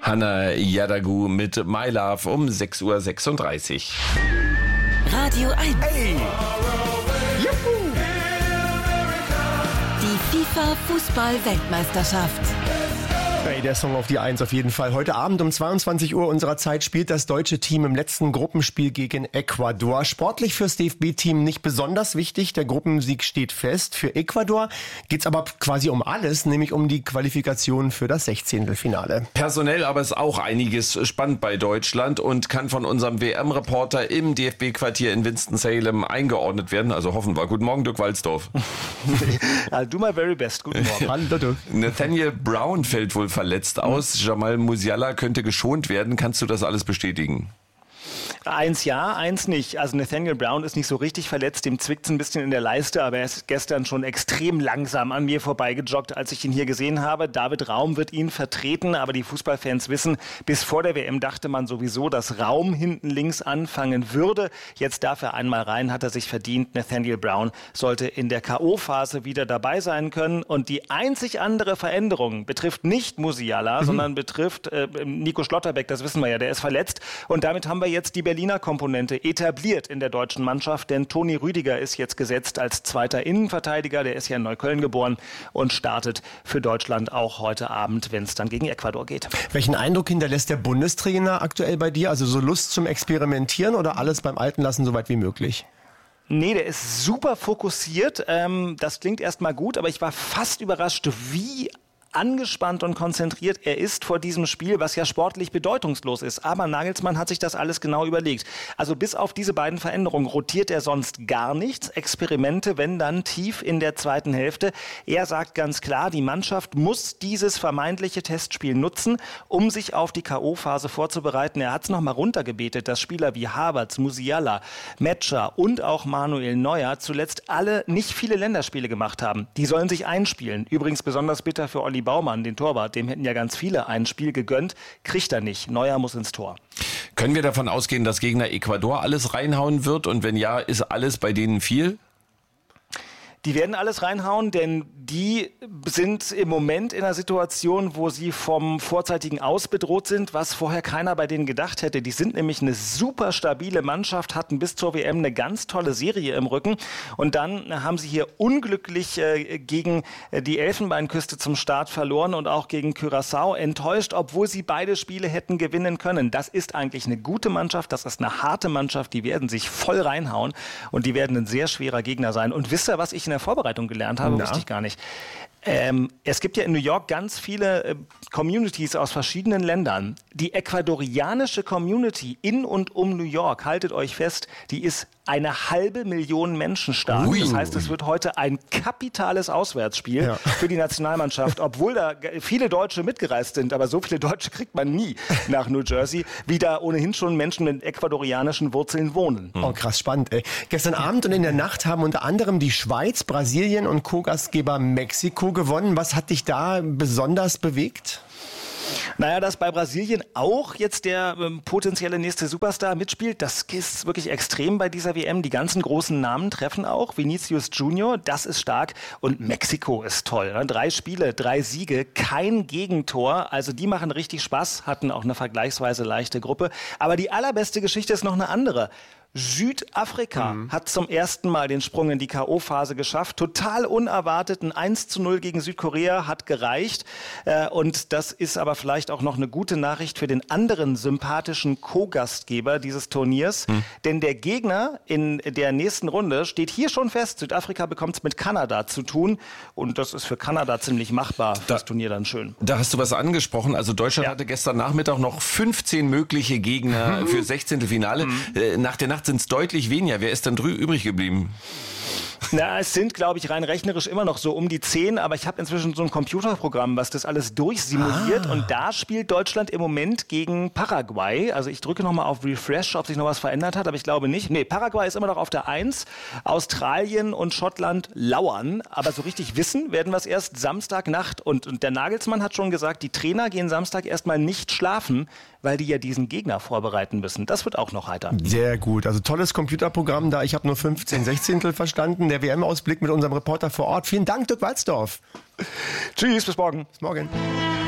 Hannah Yadagu mit My Love um 6:36 Uhr. Radio 1. Hey! Juhu! Die FIFA-Fußball-Weltmeisterschaft. Hey, der Song auf die 1 auf jeden Fall. Heute Abend um 22 Uhr unserer Zeit spielt das deutsche Team im letzten Gruppenspiel gegen Ecuador. Sportlich fürs DFB-Team nicht besonders wichtig. Der Gruppensieg steht fest. Für Ecuador geht's aber quasi um alles, nämlich um die Qualifikation für das 16. Personell aber ist auch einiges spannend bei Deutschland und kann von unserem WM-Reporter im DFB-Quartier in Winston-Salem eingeordnet werden. Also hoffen wir. Guten Morgen, Dirk Walzdorf. I'll do my very best. Guten Morgen. Hallo. Nathaniel Brown fällt wohl verletzt aus. Jamal Musiala könnte geschont werden. Kannst du das alles bestätigen? Eins ja, eins nicht. Also Nathaniel Brown ist nicht so richtig verletzt, dem zwickt's ein bisschen in der Leiste, aber er ist gestern schon extrem langsam an mir vorbeigejoggt, als ich ihn hier gesehen habe. David Raum wird ihn vertreten, aber die Fußballfans wissen, bis vor der WM dachte man sowieso, dass Raum hinten links anfangen würde. Jetzt darf er einmal rein, hat er sich verdient. Nathaniel Brown sollte in der K.O.-Phase wieder dabei sein können. Und die einzig andere Veränderung betrifft nicht Musiala, sondern betrifft Nico Schlotterbeck, das wissen wir ja, der ist verletzt. Und damit haben wir jetzt die Berliner Komponente etabliert in der deutschen Mannschaft, denn Toni Rüdiger ist jetzt gesetzt als zweiter Innenverteidiger, der ist ja in Neukölln geboren und startet für Deutschland auch heute Abend, wenn es dann gegen Ecuador geht. Welchen Eindruck hinterlässt der Bundestrainer aktuell bei dir? Also so Lust zum Experimentieren oder alles beim Alten lassen, so weit wie möglich? Nee, der ist super fokussiert. Das klingt erstmal gut, aber ich war fast überrascht, wie angespannt und konzentriert er ist vor diesem Spiel, was ja sportlich bedeutungslos ist. Aber Nagelsmann hat sich das alles genau überlegt. Also bis auf diese beiden Veränderungen rotiert er sonst gar nichts. Experimente, wenn dann tief in der zweiten Hälfte. Er sagt ganz klar, die Mannschaft muss dieses vermeintliche Testspiel nutzen, um sich auf die K.O.-Phase vorzubereiten. Er hat es nochmal runtergebetet, dass Spieler wie Havertz, Musiala, Metscher und auch Manuel Neuer zuletzt alle nicht viele Länderspiele gemacht haben. Die sollen sich einspielen. Übrigens besonders bitter für Olli Baumann, den Torwart, dem hätten ja ganz viele ein Spiel gegönnt, kriegt er nicht. Neuer muss ins Tor. Können wir davon ausgehen, dass Gegner Ecuador alles reinhauen wird? Und wenn ja, ist alles bei denen viel? Die werden alles reinhauen, denn die sind im Moment in einer Situation, wo sie vom vorzeitigen Aus bedroht sind, was vorher keiner bei denen gedacht hätte. Die sind nämlich eine super stabile Mannschaft, hatten bis zur WM eine ganz tolle Serie im Rücken und dann haben sie hier unglücklich gegen die Elfenbeinküste zum Start verloren und auch gegen Curaçao enttäuscht, obwohl sie beide Spiele hätten gewinnen können. Das ist eigentlich eine gute Mannschaft, das ist eine harte Mannschaft, die werden sich voll reinhauen und die werden ein sehr schwerer Gegner sein. Und wisst ihr, was ich in der Vorbereitung gelernt habe, wusste ich gar nicht. Es gibt ja in New York ganz viele Communities aus verschiedenen Ländern. Die ecuadorianische Community in und um New York, haltet euch fest, die ist 500.000 Menschen stark. Das heißt, es wird heute ein kapitales Auswärtsspiel für die Nationalmannschaft, obwohl da viele Deutsche mitgereist sind, aber so viele Deutsche kriegt man nie nach New Jersey, wie da ohnehin schon Menschen mit ecuadorianischen Wurzeln wohnen. Oh, krass spannend, ey. Gestern Abend und in der Nacht haben unter anderem die Schweiz, Brasilien und Co-Gastgeber Mexiko gewonnen. Was hat dich da besonders bewegt? Naja, dass bei Brasilien auch jetzt der potenzielle nächste Superstar mitspielt, das ist wirklich extrem bei dieser WM. Die ganzen großen Namen treffen auch. Vinicius Junior, das ist stark. Und Mexiko ist toll. 3 Spiele, 3 Siege, kein Gegentor. Also die machen richtig Spaß, hatten auch eine vergleichsweise leichte Gruppe. Aber die allerbeste Geschichte ist noch eine andere. Südafrika hat zum ersten Mal den Sprung in die K.O.-Phase geschafft. Total unerwartet. Ein 1:0 gegen Südkorea hat gereicht. Und das ist aber vielleicht auch noch eine gute Nachricht für den anderen sympathischen Co-Gastgeber dieses Turniers. Denn der Gegner in der nächsten Runde steht hier schon fest. Südafrika bekommt es mit Kanada zu tun. Und das ist für Kanada ziemlich machbar. Das Turnier dann schön. Da hast du was angesprochen. Also Deutschland hatte gestern Nachmittag noch 15 mögliche Gegner für 16. Finale. Nach der Nacht sind es deutlich weniger. Wer ist denn übrig geblieben? Na, es sind, glaube ich, rein rechnerisch immer noch so um die 10, aber ich habe inzwischen so ein Computerprogramm, was das alles durchsimuliert und da spielt Deutschland im Moment gegen Paraguay. Also ich drücke nochmal auf Refresh, ob sich noch was verändert hat, aber ich glaube nicht. Nee, Paraguay ist immer noch auf der 1, Australien und Schottland lauern, aber so richtig wissen werden wir es erst Samstagnacht und der Nagelsmann hat schon gesagt, die Trainer gehen Samstag erstmal nicht schlafen, weil die ja diesen Gegner vorbereiten müssen. Das wird auch noch heiter. Sehr gut, also tolles Computerprogramm da. Ich habe nur 15 Sechzehntel verstanden. Der WM-Ausblick mit unserem Reporter vor Ort. Vielen Dank, Dirk Walzdorf. Tschüss, bis morgen. Bis morgen.